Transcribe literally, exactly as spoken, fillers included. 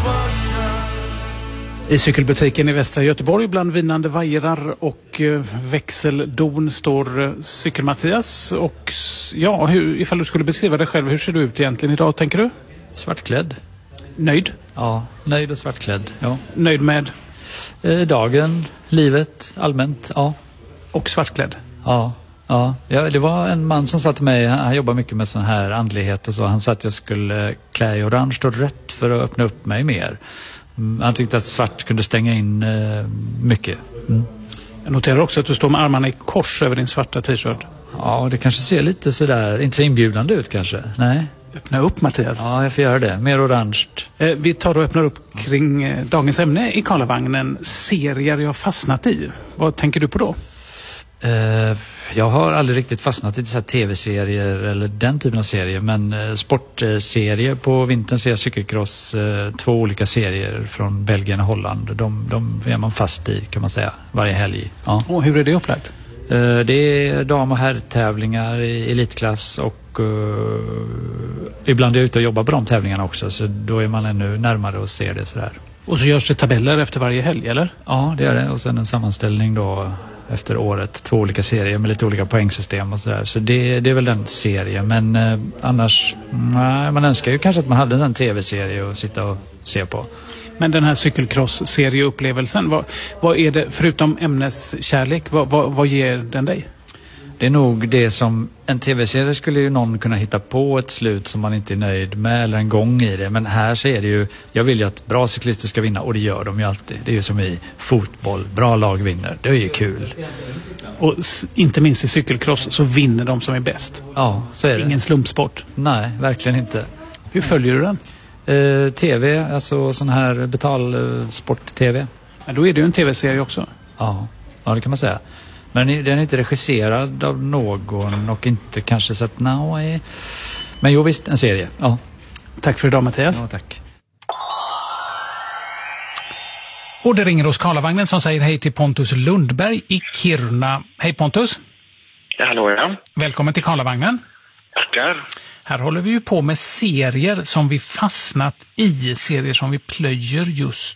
I cykelbutiken i västra Göteborg bland vinnande vajrar och eh, växeldon står eh, Cykel-Mattias. Och ja, hur, ifall du skulle beskriva dig själv, hur ser du ut egentligen idag, tänker du? Svartklädd. Nöjd? Ja, nöjd och svartklädd. Ja. Nöjd med? Eh, dagen, livet, allmänt, ja. Och svartklädd? Ja. Ja, ja, det var en man som sa till mig, han, han jobbar mycket med sån här andlighet och så. Han sa att jag skulle klä i orange och rött för att öppna upp mig mer. Han tyckte att svart kunde stänga in eh, mycket. Mm. Jag noterar också att du står med armarna i kors över din svarta t-shirt. Ja, det kanske ser lite sådär, inte så inbjudande ut kanske. Nej. Öppna upp, Mattias. Ja, jag får göra det. Mer orange. Eh, vi tar och öppnar upp kring eh, dagens ämne i Karlavagnen. Serier jag fastnat i. Vad tänker du på då? Uh, jag har aldrig riktigt fastnat i så här tv-serier eller den typen av serier, men uh, sportserier på vintern ser jag cykelcross, uh, två olika serier från Belgien och Holland. De, de är man fast i, kan man säga, varje helg. Ja. Och hur är det upplagt? Uh, det är dam- och herrtävlingar i elitklass och uh, ibland är jag ute och jobbar på de tävlingarna också, så då är man ännu närmare och ser det sådär. Och så görs det tabeller efter varje helg, eller? Ja, det är det. Och sen en sammanställning då efter året. Två olika serier med lite olika poängsystem och sådär. Så det, det är väl den serien. Men eh, annars, nej, man önskar ju kanske att man hade en tv-serie att sitta och se på. Men den här cykelcross-serieupplevelsen, vad, vad är det, förutom ämneskärlek, vad, vad, vad ger den dig? Det är nog det som en tv-serie skulle ju någon kunna hitta på ett slut som man inte är nöjd med eller en gång i det. Men här så är det ju, jag vill ju att bra cyklister ska vinna och det gör de ju alltid. Det är ju som i fotboll, bra lag vinner. Det är ju kul. Och s- inte minst i cykelcross så vinner de som är bäst. Ja, så är det. Ingen slumpsport. Nej, verkligen inte. Hur följer du den? Eh, tv, alltså sån här betalsport-tv. Ja, då är det ju en tv-serie också. Ja, ja, det kan man säga. Men den är inte regisserad av någon och inte kanske så att nej. Men jo visst, en serie. Ja. Tack för idag, Mattias. Ja, tack. Och det ringer hos Karlavagnen som säger hej till Pontus Lundberg i Kiruna. Hej Pontus. Ja, hallå ja. Välkommen till Karlavagnen. Tackar. Här håller vi ju på med serier som vi fastnat i, serier som vi plöjer just